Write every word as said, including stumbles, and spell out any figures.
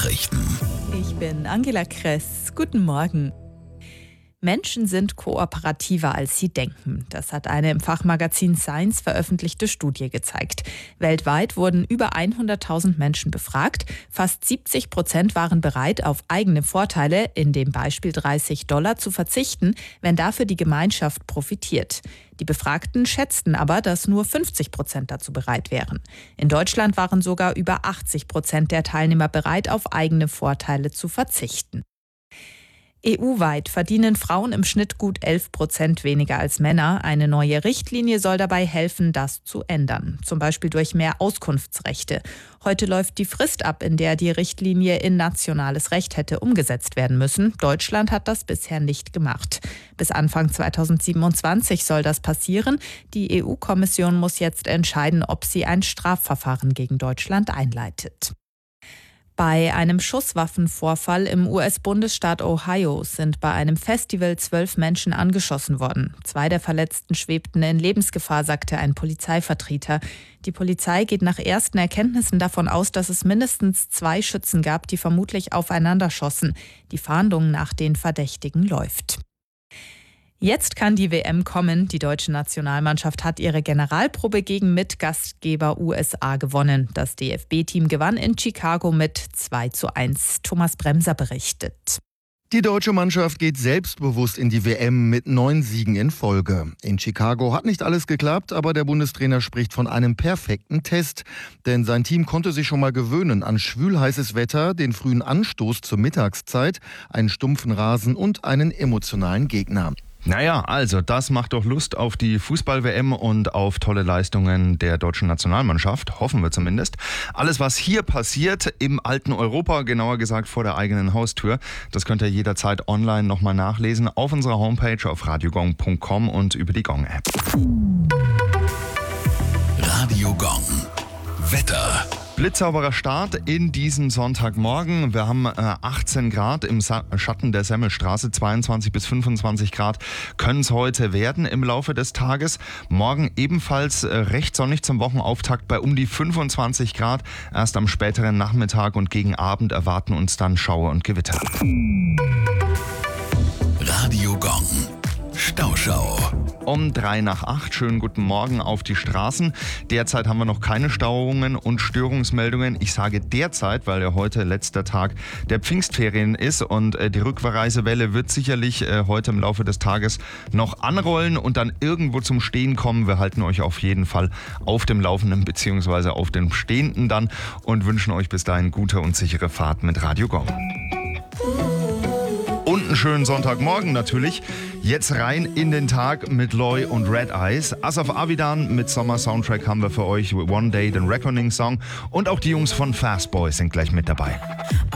Nachrichten. Ich bin Angela Kress. Guten Morgen. Menschen sind kooperativer, als sie denken. Das hat eine im Fachmagazin Science veröffentlichte Studie gezeigt. Weltweit wurden über hunderttausend Menschen befragt. Fast siebzig Prozent waren bereit, auf eigene Vorteile, in dem Beispiel dreißig Dollar, zu verzichten, wenn dafür die Gemeinschaft profitiert. Die Befragten schätzten aber, dass nur fünfzig Prozent dazu bereit wären. In Deutschland waren sogar über achtzig Prozent der Teilnehmer bereit, auf eigene Vorteile zu verzichten. E U-weit verdienen Frauen im Schnitt gut elf Prozent weniger als Männer. Eine neue Richtlinie soll dabei helfen, das zu ändern. Zum Beispiel durch mehr Auskunftsrechte. Heute läuft die Frist ab, in der die Richtlinie in nationales Recht hätte umgesetzt werden müssen. Deutschland hat das bisher nicht gemacht. Bis Anfang zweitausendsiebenundzwanzig soll das passieren. Die E U-Kommission muss jetzt entscheiden, ob sie ein Strafverfahren gegen Deutschland einleitet. Bei einem Schusswaffenvorfall im U S-Bundesstaat Ohio sind bei einem Festival zwölf Menschen angeschossen worden. Zwei der Verletzten schwebten in Lebensgefahr, sagte ein Polizeivertreter. Die Polizei geht nach ersten Erkenntnissen davon aus, dass es mindestens zwei Schützen gab, die vermutlich aufeinander schossen. Die Fahndung nach den Verdächtigen läuft. Jetzt kann die W M kommen. Die deutsche Nationalmannschaft hat ihre Generalprobe gegen Mitgastgeber U S A gewonnen. Das D F B-Team gewann in Chicago mit zwei zu eins. Thomas Bremser berichtet. Die deutsche Mannschaft geht selbstbewusst in die W M mit neun Siegen in Folge. In Chicago hat nicht alles geklappt, aber der Bundestrainer spricht von einem perfekten Test. Denn sein Team konnte sich schon mal gewöhnen an schwülheißes Wetter, den frühen Anstoß zur Mittagszeit, einen stumpfen Rasen und einen emotionalen Gegner. Naja, also das macht doch Lust auf die Fußball-W M und auf tolle Leistungen der deutschen Nationalmannschaft, hoffen wir zumindest. Alles, was hier passiert im alten Europa, genauer gesagt vor der eigenen Haustür, das könnt ihr jederzeit online nochmal nachlesen auf unserer Homepage auf radiogong punkt com und über die Gong-App. Radio Gong. Wetter. Blitzsauberer Start in diesen Sonntagmorgen. Wir haben äh, achtzehn Grad im Sa- Schatten der Semmelstraße, zweiundzwanzig bis fünfundzwanzig Grad können es heute werden im Laufe des Tages. Morgen ebenfalls äh, recht sonnig zum Wochenauftakt bei um die fünfundzwanzig Grad. Erst am späteren Nachmittag und gegen Abend erwarten uns dann Schauer und Gewitter. Radio Gong. Stauschau. Um drei nach acht. Schönen guten Morgen auf die Straßen. Derzeit haben wir noch keine Stauungen und Störungsmeldungen. Ich sage derzeit, weil ja heute letzter Tag der Pfingstferien ist und äh, die Rückreisewelle wird sicherlich äh, heute im Laufe des Tages noch anrollen und dann irgendwo zum Stehen kommen. Wir halten euch auf jeden Fall auf dem Laufenden bzw. auf dem Stehenden dann und wünschen euch bis dahin gute und sichere Fahrt mit Radio Gong. Und einen schönen Sonntagmorgen natürlich. Jetzt rein in den Tag mit Loy und Red Eyes. Asaf Avidan mit Sommer-Soundtrack haben wir für euch One Day, den Reckoning-Song. Und auch die Jungs von Fast Boy sind gleich mit dabei.